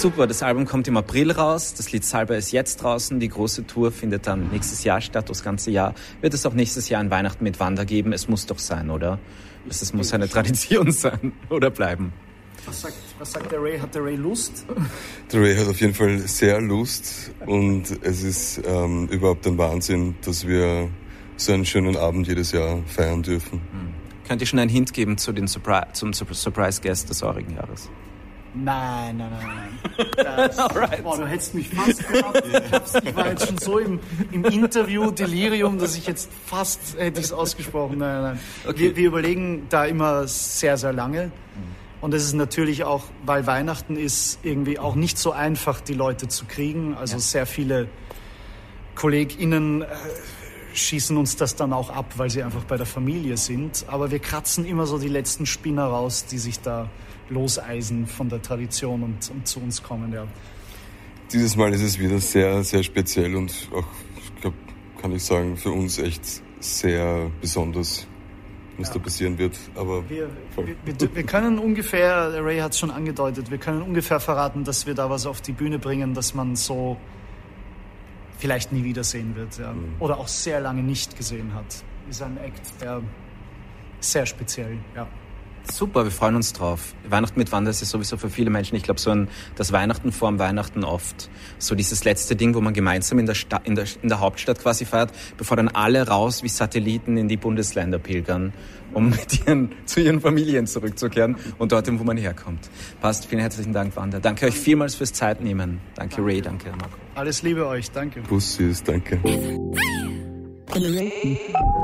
super, das Album kommt im April raus, das Lied Salbei ist jetzt draußen, die große Tour findet dann nächstes Jahr statt, das ganze Jahr. Wird es auch nächstes Jahr ein Weihnachten mit Wanda geben? Es muss doch sein, oder? Es muss eine Tradition sein oder bleiben. Was sagt der Ray? Hat der Ray Lust? Der Ray hat auf jeden Fall sehr Lust und es ist überhaupt ein Wahnsinn, dass wir so einen schönen Abend jedes Jahr feiern dürfen. Könnt ihr schon einen Hint geben zum Surprise-Guest des heurigen Jahres? Nein. Boah, du hättest mich fast gehabt. Ich war jetzt schon so im Interview-Delirium, dass ich jetzt fast hätte ich es ausgesprochen. Nein. Okay. Wir überlegen da immer sehr, sehr lange. Und es ist natürlich auch, weil Weihnachten ist, irgendwie auch nicht so einfach, die Leute zu kriegen. Also sehr viele KollegInnen schießen uns das dann auch ab, weil sie einfach bei der Familie sind. Aber wir kratzen immer so die letzten Spinner raus, die sich da loseisen von der Tradition und zu uns kommen, ja. Dieses Mal ist es wieder sehr, sehr speziell und auch, ich glaube, kann ich sagen, für uns echt sehr besonders, was da passieren wird. Aber wir können ungefähr, Ray hat es schon angedeutet, wir können ungefähr verraten, dass wir da was auf die Bühne bringen, dass man so vielleicht nie wiedersehen wird, ja. Oder auch sehr lange nicht gesehen hat. Ist ein Act, der sehr speziell, Super, wir freuen uns drauf. Weihnachten mit Wanda ist ja sowieso für viele Menschen, ich glaube, so das Weihnachten vorm Weihnachten oft so dieses letzte Ding, wo man gemeinsam in der Hauptstadt quasi feiert, bevor dann alle raus wie Satelliten in die Bundesländer pilgern, um zu ihren Familien zurückzukehren und dorthin, wo man herkommt. Passt, vielen herzlichen Dank, Wanda. Danke euch vielmals fürs Zeitnehmen. Danke Ray, danke Marco. Alles Liebe euch, danke. Bussis, danke.